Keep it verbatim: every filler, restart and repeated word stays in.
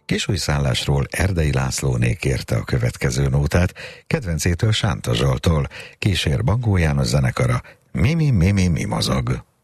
Kisújszállásról Erdei Lászlóné kérte a következő nótát, kedvencétől Sánta Zsolttól, kísér Bangó János zenekara, Mimi, Mimi, mi mozog.